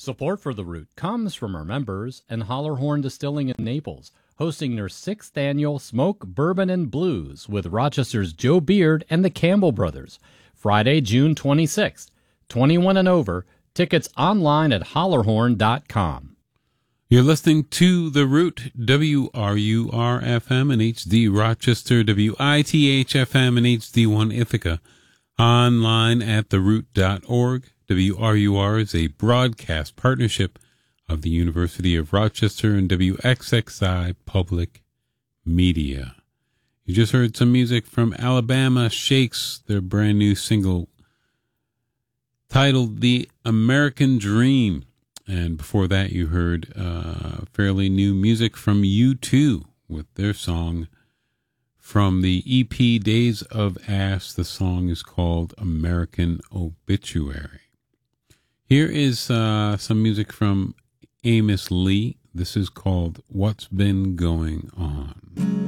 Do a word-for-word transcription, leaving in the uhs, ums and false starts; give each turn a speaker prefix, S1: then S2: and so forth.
S1: Support for The Root comes from our members and Hollerhorn Distilling in Naples, hosting their sixth annual Smoke, Bourbon, and Blues with Rochester's Joe Beard and the Campbell Brothers, Friday, June twenty-sixth. twenty-one and over, tickets online at hollerhorn dot com.
S2: You're listening to The Root, W R U R F M and H D Rochester, W I T H F M and H D one Ithaca, online at the root dot org. W R U R is a broadcast partnership of the University of Rochester and W X X I Public Media. You just heard some music from Alabama Shakes, their brand new single titled The American Dream. And before that, you heard uh, fairly new music from U two with their song from the E P Days of Ash. The song is called American Obituary. Here is uh, some music from Amos Lee. This is called What's Been Going On.